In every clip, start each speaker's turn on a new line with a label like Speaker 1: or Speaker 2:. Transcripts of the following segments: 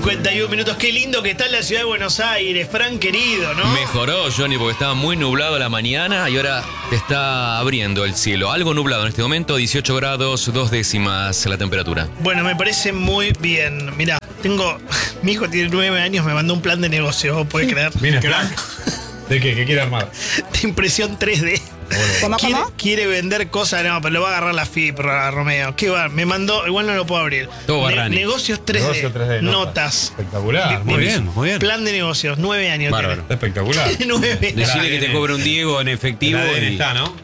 Speaker 1: 51 minutos. Qué lindo que está en la ciudad de Buenos Aires, Fran querido, ¿no?
Speaker 2: Mejoró, Johnny, porque estaba muy nublado la mañana y ahora te está abriendo el cielo. Algo nublado en este momento, 18 grados, 2 décimas la temperatura.
Speaker 1: Bueno, me parece muy bien. Mirá, mi hijo tiene 9 años, me mandó un plan de negocio, ¿vos podés creer?
Speaker 3: ¿Viene plan? ¿De qué? ¿Qué quiere armar?
Speaker 1: De impresión 3D.
Speaker 4: ¿Cómo?
Speaker 1: Quiere vender cosas, no, pero lo va a agarrar la FIP, Romeo. ¿Qué va? Me mandó, igual no lo puedo abrir.
Speaker 2: Todo Barrani.
Speaker 1: Negocios 3D.
Speaker 3: Negocio 3D,
Speaker 1: notas.
Speaker 3: Espectacular. Muy bien, muy bien.
Speaker 1: Plan de negocios, 9 años.
Speaker 2: Bárbaro.
Speaker 3: Espectacular.
Speaker 1: 9.
Speaker 5: Decirle que te cobre un Diego en efectivo.
Speaker 3: El ADN
Speaker 5: Y...
Speaker 3: está, ¿no?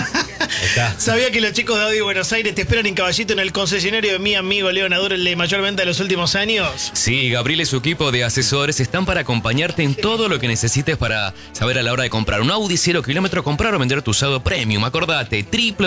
Speaker 3: Está.
Speaker 1: Sabía que los chicos de Audi Buenos Aires te esperan en Caballito en el concesionario de mi amigo Leo Nadur, el de mayor venta de los últimos años.
Speaker 2: Sí, Gabriel y su equipo de asesores están para acompañarte en todo lo que necesites para saber a la hora de comprar un Audi 0 kilómetro, comprar o vender tu usado premium. Acordate,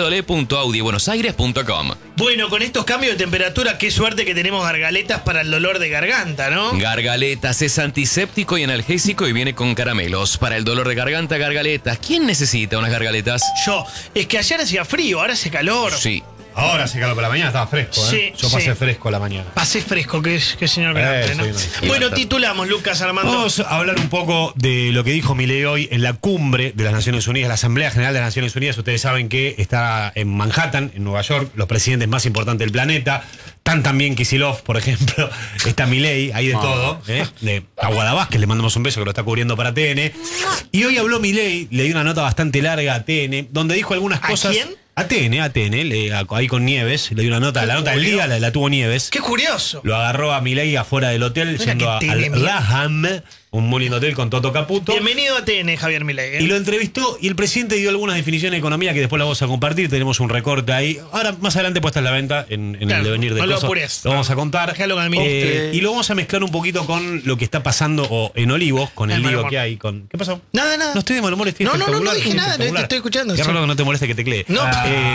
Speaker 2: www.audibuenosaires.com.
Speaker 1: Bueno, con estos cambios de temperatura, qué suerte que tenemos gargaletas para el dolor de garganta, ¿no?
Speaker 2: Gargaletas es antiséptico y analgésico y viene con caramelos. Para el dolor de garganta, gargaletas. ¿Quién necesita unas gargaletas?
Speaker 1: Yo, es que ayer hacía frío, ahora hace calor.
Speaker 2: Sí.
Speaker 3: Ahora se calor, por la mañana estaba fresco, ¿eh?
Speaker 1: Sí,
Speaker 3: Yo pasé
Speaker 1: sí.
Speaker 3: fresco la mañana.
Speaker 1: Pasé fresco, que señor grande, ¿no?
Speaker 3: sí,
Speaker 1: Bueno, titulamos, Lucas Armando.
Speaker 6: Vamos a hablar un poco de lo que dijo Milei hoy en la cumbre de las Naciones Unidas, la Asamblea General de las Naciones Unidas. Ustedes saben que está en Manhattan, en Nueva York, los presidentes más importantes del planeta. Están también Kicillof, por ejemplo. Está Milei, hay de todo. De Aguada Vázquez, le mandamos un beso que lo está cubriendo para TN. Y hoy habló Milei, le dio una nota bastante larga a TN, donde dijo algunas cosas.
Speaker 1: ¿A quién?
Speaker 6: A TN, ahí con Nieves, le dio una nota, la nota del día la tuvo Nieves.
Speaker 1: Qué curioso.
Speaker 6: Lo agarró a Milei afuera del hotel,
Speaker 1: Mira
Speaker 6: yendo
Speaker 1: que TN,
Speaker 6: al Laham, un muy lindo hotel con Toto Caputo.
Speaker 1: Bienvenido a TN, Javier Milei.
Speaker 6: Y lo entrevistó y el presidente dio algunas definiciones de economía que después la vamos a compartir. Tenemos un recorte ahí. Ahora, más adelante puesta en la venta en
Speaker 1: Claro,
Speaker 6: el devenir de
Speaker 1: no lo
Speaker 6: cosas.
Speaker 1: apures.
Speaker 6: Lo vamos a contar.
Speaker 1: Déjalo con el mismo.
Speaker 6: Y lo vamos a mezclar un poquito con lo que está pasando en Olivos, con el
Speaker 1: mal
Speaker 6: lío
Speaker 1: humor.
Speaker 6: que hay con. ¿Qué pasó?
Speaker 1: Nada.
Speaker 6: No estoy de mal humor, estoy
Speaker 1: No
Speaker 6: espectacular,
Speaker 1: dije
Speaker 6: estoy
Speaker 1: nada, te
Speaker 6: espectacular.
Speaker 1: estoy escuchando.
Speaker 6: Qué
Speaker 1: Sí.
Speaker 6: raro que no te moleste que teclee.
Speaker 1: No.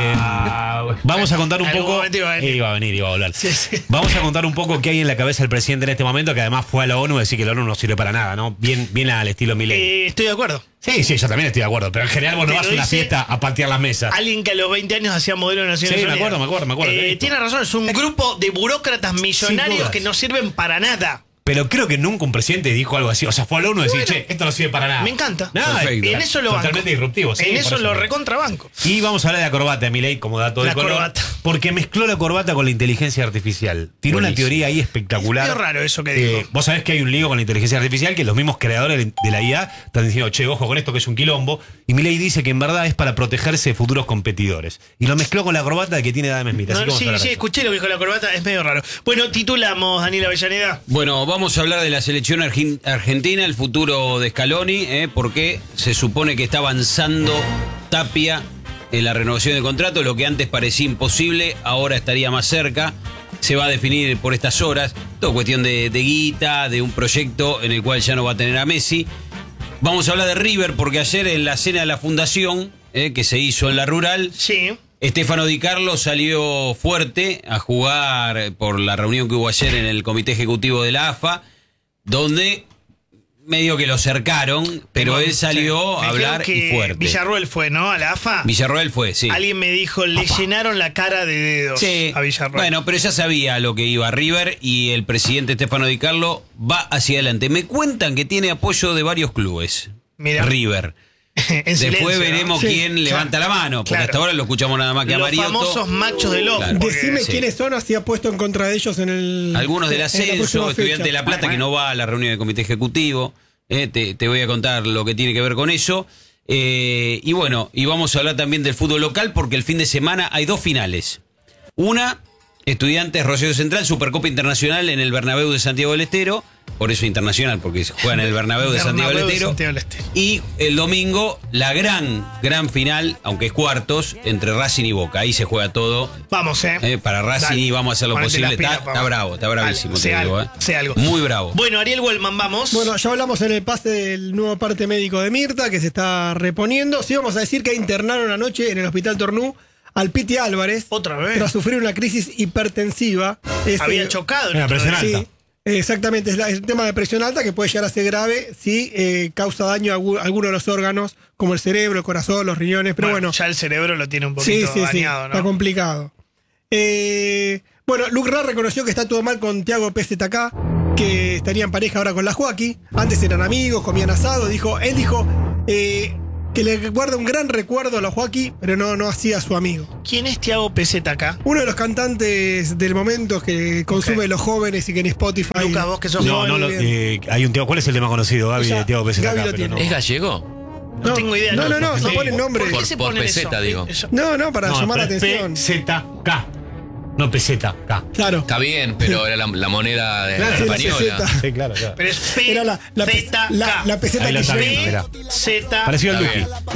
Speaker 6: Vamos a contar un
Speaker 1: Algún
Speaker 6: poco.
Speaker 1: momento iba a venir.
Speaker 6: Iba a volver.
Speaker 1: Sí.
Speaker 6: Vamos a contar un poco qué hay en la cabeza del presidente en este momento, que además fue a la ONU a decir que la ONU no sirve para nada, ¿no? Bien al estilo Milei.
Speaker 1: Estoy de acuerdo.
Speaker 6: Sí, yo también estoy de acuerdo, pero en general vos no
Speaker 1: Te
Speaker 6: vas
Speaker 1: lo
Speaker 6: a una
Speaker 1: dice
Speaker 6: fiesta a patear las mesas.
Speaker 1: Alguien que a los 20 años hacía modelo de Naciones
Speaker 6: Sí, me
Speaker 1: Unidas.
Speaker 6: acuerdo.
Speaker 1: Tiene razón, es un grupo de burócratas millonarios
Speaker 6: dudas.
Speaker 1: que no sirven para nada.
Speaker 6: Pero creo que nunca un presidente dijo algo así. O sea, fue a la ONU a decir, che, esto no sirve para nada.
Speaker 1: Me encanta.
Speaker 6: No,
Speaker 5: Perfecto.
Speaker 1: En eso lo banco.
Speaker 6: totalmente disruptivo. Sí,
Speaker 1: En
Speaker 6: por
Speaker 1: eso lo recontrabanco.
Speaker 6: Y vamos a hablar de la corbata de Milei como dato de
Speaker 1: La
Speaker 6: color.
Speaker 1: corbata.
Speaker 6: Porque mezcló la corbata con la inteligencia artificial. Tiene una
Speaker 5: Buenísimo.
Speaker 6: teoría ahí espectacular.
Speaker 1: Es raro eso que dijo.
Speaker 6: Vos sabés que hay un lío con la inteligencia artificial, que los mismos creadores de la IA están diciendo, che, ojo con esto que es un quilombo. Y Milei dice que en verdad es para protegerse de futuros competidores. Y lo mezcló con la corbata que tiene Adam Smith. Así que vamos a hablar de eso.
Speaker 1: Escuché lo que dijo la corbata, es medio raro. Bueno, titulamos, Daniel Avellaneda.
Speaker 5: Bueno, vamos a hablar de la selección argentina, el futuro de Scaloni, porque se supone que está avanzando Tapia en la renovación del contrato, lo que antes parecía imposible, ahora estaría más cerca. Se va a definir por estas horas, todo cuestión de guita, de un proyecto en el cual ya no va a tener a Messi. Vamos a hablar de River, porque ayer en la cena de la fundación, que se hizo en la Rural,
Speaker 1: Sí.
Speaker 5: Stefano Di Carlo salió fuerte a jugar por la reunión que hubo ayer en el comité ejecutivo de la AFA, donde medio que lo cercaron, pero él salió
Speaker 1: Sí.
Speaker 5: a
Speaker 1: Me
Speaker 5: hablar
Speaker 1: creo que
Speaker 5: y fuerte.
Speaker 1: Villarroel fue, ¿no? A la AFA.
Speaker 5: Villarroel fue, sí.
Speaker 1: Alguien me dijo, le llenaron la cara de dedos
Speaker 5: Sí.
Speaker 1: a Villarroel.
Speaker 5: Bueno, pero ya sabía lo que iba a River y el presidente Stefano Di Carlo va hacia adelante. Me cuentan que tiene apoyo de varios clubes.
Speaker 1: Mirá.
Speaker 5: River.
Speaker 1: En
Speaker 5: Después
Speaker 1: silencio,
Speaker 5: veremos
Speaker 1: ¿no?
Speaker 5: quién levanta la mano, porque
Speaker 1: Claro.
Speaker 5: hasta ahora lo escuchamos nada más que a
Speaker 1: Los
Speaker 5: Mariotto.
Speaker 1: famosos machos del ojo.
Speaker 5: Claro.
Speaker 1: porque-
Speaker 4: Decime
Speaker 5: sí.
Speaker 4: quiénes son, así ha puesto en contra de ellos en el.
Speaker 5: Algunos del
Speaker 4: en la próxima
Speaker 5: ascenso,
Speaker 4: fecha.
Speaker 5: estudiantes de La Plata, que no va a la reunión del comité ejecutivo. Te voy a contar lo que tiene que ver con eso. Y bueno, y vamos a hablar también del fútbol local, porque el fin de semana hay dos finales. Una, Estudiantes Rosario Central, Supercopa Internacional en el Bernabéu de Santiago del Estero. Por eso internacional, porque se juega en el Bernabéu de Santiago del Estero.
Speaker 1: Santiago del Estero.
Speaker 5: Y el domingo, la gran final, aunque es cuartos, entre Racing y Boca. Ahí se juega todo.
Speaker 1: Vamos,
Speaker 5: Para Racing
Speaker 1: Dale.
Speaker 5: y vamos a hacer lo
Speaker 1: Ponete
Speaker 5: posible.
Speaker 1: las pilas,
Speaker 5: Está
Speaker 1: papá.
Speaker 5: bravo, está bravísimo.
Speaker 1: Dale,
Speaker 5: te
Speaker 1: sé
Speaker 5: digo,
Speaker 1: algo, sé algo.
Speaker 5: Muy bravo.
Speaker 1: Bueno, Ariel Wellman, vamos.
Speaker 4: Bueno, ya hablamos en el pase del nuevo parte médico de Mirta, que se está reponiendo. Sí, vamos a decir que internaron anoche en el Hospital Tornú al Piti Álvarez.
Speaker 1: Otra vez.
Speaker 4: Tras sufrir una crisis hipertensiva.
Speaker 1: Había chocado.
Speaker 6: Una presión
Speaker 1: Sí.
Speaker 6: alta.
Speaker 4: Sí, exactamente. Es un tema de presión alta que puede llegar a ser grave si causa daño a alguno de los órganos, como el cerebro, el corazón, los riñones. Pero bueno,
Speaker 1: Ya el cerebro lo tiene un
Speaker 4: sí,
Speaker 1: poquito
Speaker 4: sí, sí.
Speaker 1: dañado,
Speaker 4: Está
Speaker 1: ¿no?
Speaker 4: complicado. Bueno, Luke Ra reconoció que está todo mal con Thiago PZK. que estaría en pareja ahora con la Joaquí. Antes eran amigos, comían asado. Él dijo que le guarda un gran recuerdo a la Joaquí, pero no hacía a su amigo.
Speaker 1: ¿Quién es Tiago Peseta acá?
Speaker 4: Uno de los cantantes del momento que consume los jóvenes y que en Spotify.
Speaker 1: Lucas, vos que sos
Speaker 6: No,
Speaker 1: joven.
Speaker 6: no, hay un Tiago. ¿Cuál es el tema conocido, Gaby,
Speaker 4: O sea,
Speaker 6: de Tiago Peseta
Speaker 4: Gaby
Speaker 6: acá?
Speaker 4: lo
Speaker 6: Pero
Speaker 4: tiene.
Speaker 2: ¿Es gallego?
Speaker 1: No tengo idea.
Speaker 4: No, se
Speaker 6: Sí.
Speaker 4: pone el nombre.
Speaker 1: ¿Por qué se
Speaker 2: por
Speaker 1: ponen
Speaker 2: peseta,
Speaker 1: eso?
Speaker 2: digo.
Speaker 1: Eso.
Speaker 4: No, para llamar la atención.
Speaker 6: PZK. No, peseta, K.
Speaker 4: Claro.
Speaker 2: Está bien, pero era la moneda
Speaker 4: Claro, sí, la
Speaker 2: española.
Speaker 4: peseta.
Speaker 6: Sí, claro.
Speaker 1: Pero es P,
Speaker 4: Era la
Speaker 1: Z, K.
Speaker 4: la peseta
Speaker 6: Ahí lo está
Speaker 4: kirchnerista.
Speaker 6: viendo, mirá.
Speaker 1: Z.
Speaker 6: Parecido al
Speaker 2: Está
Speaker 6: Duki.
Speaker 2: bien.